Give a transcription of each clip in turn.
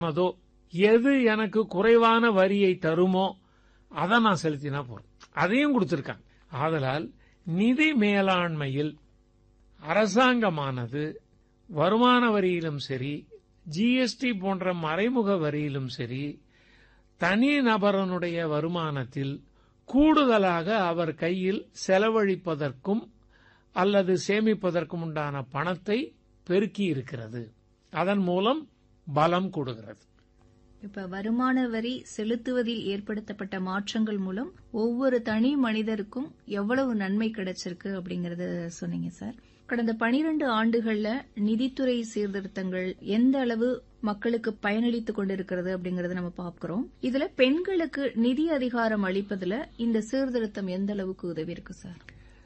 அதோ எது எனக்கு குறைவான வரியை தருமோ அதை நான் செலுத்தினா போறோம். அதையும் கொடுத்திருக்காங்க. ஆதலால் நிதி மேலாண்மையில் அரசாங்கமானது வருமான வரியிலும் சரி, ஜிஎஸ்டி போன்ற மறைமுக வரியிலும் சரி, தனி நபரனுடைய வருமானத்தில் கூடுதலாக அவர் கையில் செலவழிப்பதற்கும் அல்லது சேமிப்பதற்கும் உண்டான பணத்தை பெருக்கி இருக்கிறது. அதன் மூலம் பலம் கொடுக்கிறது. இப்ப வருமான வரி செலுத்துவதில் ஏற்படுத்தப்பட்ட மாற்றங்கள் மூலம் ஒவ்வொரு தனி மனிதருக்கும் எவ்வளவு நன்மை கிடைச்சிருக்கு அப்படிங்கறத சொன்னீங்க சார். கடந்த 12 ஆண்டுகள்ல நிதித்துறை சீர்திருத்தங்கள் எந்த அளவு மக்களுக்கு பயனளித்துக் கொண்டிருக்கிறது அப்படிங்கறத நம்ம பார்க்கிறோம். இதுல பெண்களுக்கு நிதி அதிகாரம் அளிப்பதுல இந்த சீர்திருத்தம் எந்த அளவுக்கு உதவி இருக்கு சார்?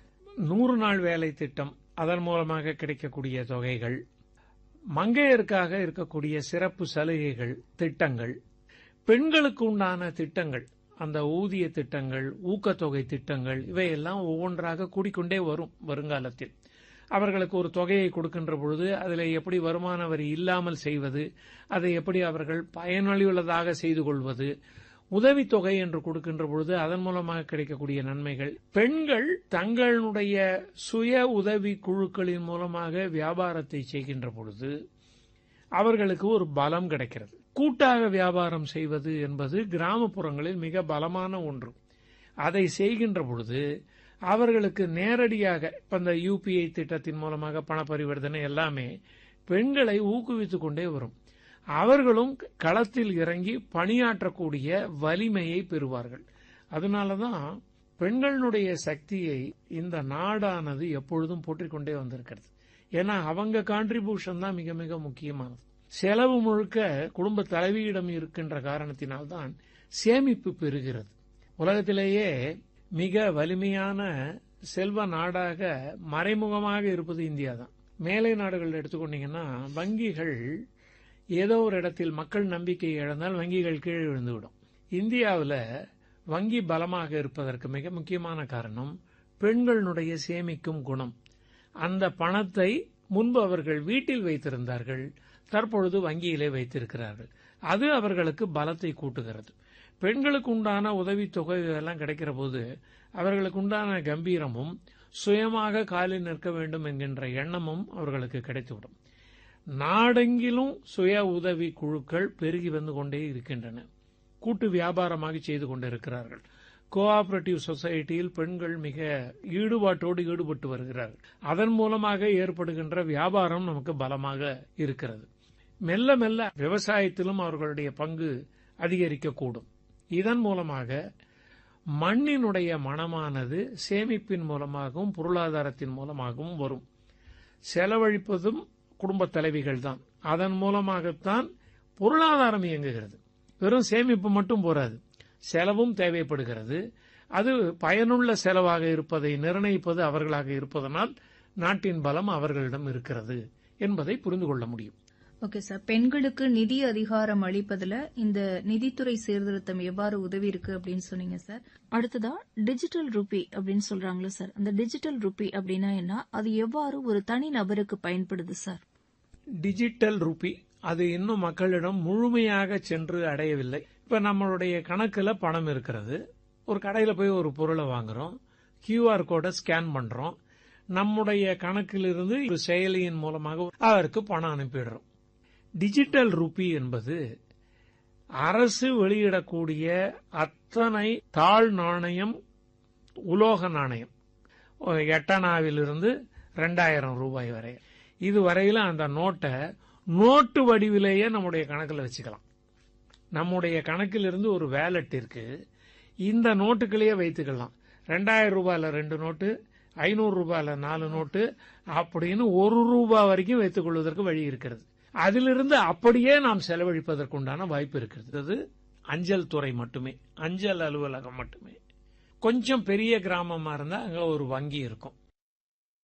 100 நாள் வேலை திட்டம், அதன் மூலமாக கிடைக்கக்கூடிய தொகைகள், மங்கையருக்காக இருக்கக்கூடிய சிறப்பு சலுகைகள், திட்டங்கள், பெண்களுக்கு உண்டான திட்டங்கள், அந்த ஊதிய திட்டங்கள், ஊக்கத்தொகை திட்டங்கள், இவையெல்லாம் ஒவ்வொன்றாக கூடிக்கொண்டே வரும். வருங்காலத்தில் அவர்களுக்கு ஒரு தொகையை கொடுக்கின்ற பொழுது அதில் எப்படி வருமான வரி இல்லாமல் செய்வது, அதை எப்படி அவர்கள் பயனுள்ளதாக செய்து கொள்வது, உதவித்தொகை என்று கொடுக்கின்ற பொழுது அதன் மூலமாக கிடைக்கக்கூடிய நன்மைகள், பெண்கள் தங்களுடைய சுய உதவி குழுக்களின் மூலமாக வியாபாரத்தை செய்கின்ற பொழுது அவர்களுக்கு ஒரு பலம் கிடைக்கிறது. கூட்டாக வியாபாரம் செய்வது என்பது கிராமப்புறங்களில் மிக பலமான ஒன்று. அதை செய்கின்ற பொழுது அவர்களுக்கு நேரடியாக இந்த யுபிஐ திட்டத்தின் மூலமாக பண பரிவர்த்தனை எல்லாமே பெண்களை ஊக்குவித்துக் கொண்டே வரும். அவர்களும் களத்தில் இறங்கி பணியாற்றக்கூடிய வலிமையை பெறுவார்கள். அதனாலதான் பெண்களுடைய சக்தியை இந்த நாடானது எப்பொழுதும் போற்றிக்கொண்டே வந்திருக்கிறது. ஏன்னா அவங்க கான்ட்ரிபியூஷன் தான் மிக மிக முக்கியமானது. செலவு முழுக்க குடும்ப தலைவியிடம் இருக்கின்ற காரணத்தினால்தான் சேமிப்பு பெறுகிறது. உலகத்திலேயே மிக வலிமையான செல்வ நாடாக மறைமுகமாக இருப்பது இந்தியா தான். மேலை நாடுகள் எடுத்துக்கொண்டீங்கன்னா வங்கிகள் ஏதோ ஒரு இடத்தில் மக்கள் நம்பிக்கை இழந்தால் வங்கிகள் கீழே விழுந்துவிடும். இந்தியாவில் வங்கி பலமாக இருப்பதற்கு மிக முக்கியமான காரணம் பெண்களுடைய சேமிக்கும் குணம். அந்த பணத்தை முன்பு அவர்கள் வீட்டில் வைத்திருந்தார்கள், தற்பொழுது வங்கியிலே வைத்திருக்கிறார்கள். அது அவர்களுக்கு பலத்தை கூட்டுகிறது. பெண்களுக்கு உண்டான உதவித்தொகை எல்லாம் கிடைக்கிற போது அவர்களுக்கு உண்டான கம்பீரமும் சுயமாக காலில் நிற்க வேண்டும் என்கின்ற எண்ணமும் அவர்களுக்கு கிடைத்துவிடும். நாடெங்கிலும் சுய உதவி குழுக்கள் பெருகி வந்து கொண்டே இருக்கின்றன. கூட்டு வியாபாரமாக செய்து கொண்டிருக்கிறார்கள். கோஆபரேட்டிவ் சொசைட்டியில் பெண்கள் மிக ஈடுபாட்டோடு ஈடுபட்டு வருகிறார்கள். அதன் மூலமாக ஏற்படுகின்ற வியாபாரம் நமக்கு பலமாக இருக்கிறது. மெல்ல மெல்ல விவசாயத்திலும் அவர்களுடைய பங்கு அதிகரிக்கக்கூடும். இதன் மூலமாக மண்ணினுடைய மனமானது சேமிப்பின் மூலமாகவும் பொருளாதாரத்தின் மூலமாகவும் வரும். செலவழிப்பதும் குடும்ப தலைவிகள் தான். அதன் மூலமாகத்தான் பொருளாதாரம் இயங்குகிறது. வெறும் சேமிப்பு மட்டும் போராது, செலவும் தேவைப்படுகிறது. அது பயனுள்ள செலவாக இருப்பதை நிர்ணயிப்பது அவர்களாக இருப்பதனால் நாட்டின் பலம் அவர்களிடம் இருக்கிறது என்பதை புரிந்து கொள்ள முடியும். ஓகே சார், பெண்களுக்கு நிதி அதிகாரம் அளிப்பதுல இந்த நிதித்துறை சீர்திருத்தம் எவ்வாறு உதவி இருக்கு அப்படின்னு சொன்னீங்க சார். அடுத்ததா டிஜிட்டல் ருபி அப்படின்னு சொல்றாங்களா சார், அந்த டிஜிட்டல் ருபி அப்படின்னா என்ன, அது எவ்வாறு ஒரு தனி நபருக்கு பயன்படுது சார்? டிஜிட்டல் ருபி அது இன்னும் மக்களிடம் முழுமையாக சென்று அடையவில்லை. இப்ப நம்மளுடைய கணக்குல பணம் இருக்கிறது, ஒரு கடையில போய் ஒரு பொருளை வாங்குறோம், கியூஆர் கோடை ஸ்கேன் பண்றோம், நம்முடைய கணக்கிலிருந்து ஒரு செயலியின் மூலமாக அவருக்கு பணம் அனுப்பிடுறோம். டிஜிட்டல் ருபி என்பது அரசு வெளியிடக்கூடிய அத்தனை தாழ் நாணயம், உலோக நாணயம், 8 அணாவிலிருந்து 2000 ரூபாய் வரை, இதுவரையில அந்த நோட்டை நோட்டு வடிவிலேயே நம்முடைய கணக்கில் வச்சுக்கலாம். நம்முடைய கணக்கிலிருந்து ஒரு வேலட் இருக்கு, இந்த நோட்டுகளையே வைத்துக்கலாம். 2000 ரூபாயில 2 நோட்டு, 500 ரூபாயில 4 நோட்டு அப்படின்னு 1 ரூபாய் வரைக்கும் வைத்துக் கொள்வதற்கு வழி இருக்கிறது. அதிலிருந்து அப்படியே நாம் செலவழிப்பதற்குண்டான வாய்ப்பு இருக்கிறது. அது அஞ்சல் துறை மட்டுமே, அஞ்சல் அலுவலகம் மட்டுமே. கொஞ்சம் பெரிய கிராமமா இருந்தா அங்க ஒரு வங்கி இருக்கும்.